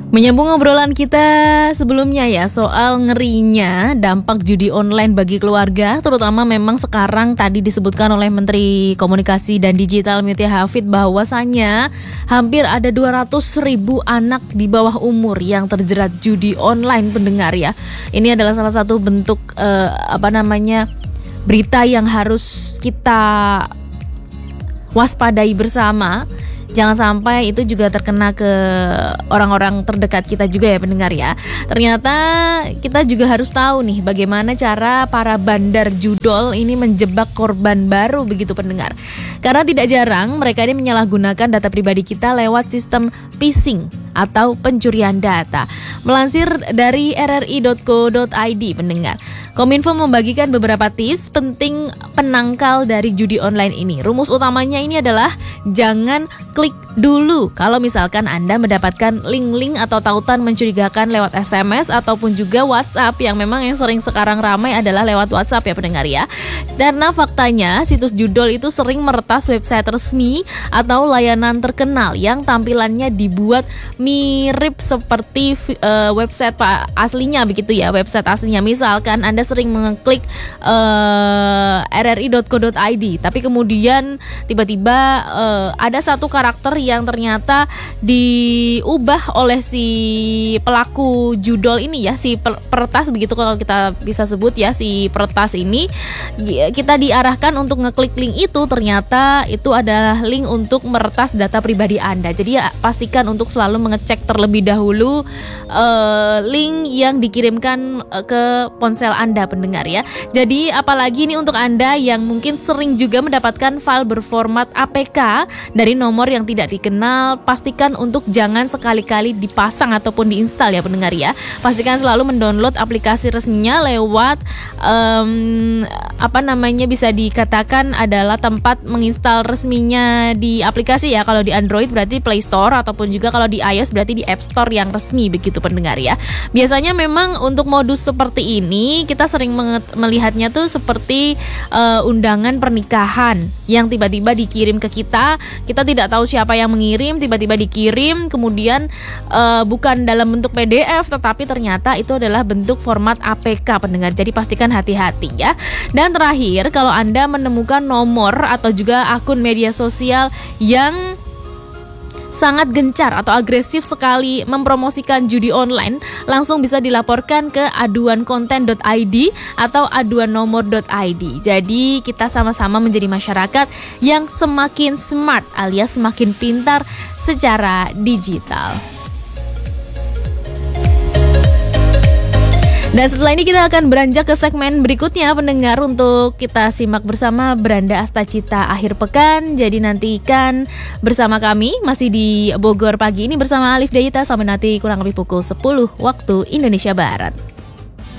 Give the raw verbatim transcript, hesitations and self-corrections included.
Menyambung obrolan kita sebelumnya ya soal ngerinya dampak judi online bagi keluarga, terutama memang sekarang tadi disebutkan oleh Menteri Komunikasi dan Digital Mutia Hafid bahwasanya hampir ada dua ratus ribu anak di bawah umur yang terjerat judi online, pendengar ya. Ini adalah salah satu bentuk eh, apa namanya berita yang harus kita waspadai bersama. Jangan sampai itu juga terkena ke orang-orang terdekat kita juga ya pendengar ya. Ternyata kita juga harus tahu nih bagaimana cara para bandar judol ini menjebak korban baru begitu pendengar. Karena tidak jarang mereka ini menyalahgunakan data pribadi kita lewat sistem phishing atau pencurian data. Melansir dari r r i dot co dot i d pendengar, Kominfo membagikan beberapa tips penting penangkal dari judi online ini. Rumus utamanya ini adalah jangan klik dulu kalau misalkan Anda mendapatkan link-link atau tautan mencurigakan lewat S M S ataupun juga WhatsApp, yang memang yang sering sekarang ramai adalah lewat WhatsApp ya pendengar ya. Karena faktanya situs judol itu sering meretas website resmi atau layanan terkenal yang tampilannya dibuat mirip seperti uh, website pak aslinya begitu ya, website aslinya. Misalkan Anda sering mengeklik uh, r r i dot co dot i d, tapi kemudian tiba-tiba uh, ada satu karakter yang ternyata diubah oleh si pelaku judol ini ya, si peretas begitu kalau kita bisa sebut ya, si peretas ini kita diarahkan untuk ngeklik link itu, ternyata itu adalah link untuk meretas data pribadi Anda. Jadi ya pastikan untuk selalu mengecek terlebih dahulu uh, link yang dikirimkan uh, ke ponsel Anda pendengar ya. Jadi apalagi ini untuk Anda yang mungkin sering juga mendapatkan file berformat A P K dari nomor yang tidak dikenal, pastikan untuk jangan sekali-kali dipasang ataupun diinstal ya pendengar ya. Pastikan selalu mendownload aplikasi resminya lewat um, apa namanya bisa dikatakan adalah tempat menginstal resminya di aplikasi ya. Kalau di Android berarti Play Store, ataupun juga kalau di iOS berarti di App Store yang resmi begitu pendengar ya. Biasanya memang untuk modus seperti ini kita sering melihatnya tuh seperti uh, undangan pernikahan yang tiba-tiba dikirim ke kita. Kita tidak tahu siapa yang mengirim, tiba-tiba dikirim, kemudian uh, bukan dalam bentuk P D F tetapi ternyata itu adalah bentuk format A P K pendengar. Jadi pastikan hati-hati ya. Dan terakhir, kalau Anda menemukan nomor atau juga akun media sosial yang sangat gencar atau agresif sekali mempromosikan judi online, langsung bisa dilaporkan ke aduan konten dot i d atau aduan nomor dot i d. Jadi kita sama-sama menjadi masyarakat yang semakin smart alias semakin pintar secara digital. Dan setelah ini kita akan beranjak ke segmen berikutnya pendengar, untuk kita simak bersama Beranda Astacita akhir pekan. Jadi nantikan bersama kami masih di Bogor pagi ini bersama Alif Dayita sampai nanti kurang lebih pukul sepuluh waktu Indonesia Barat.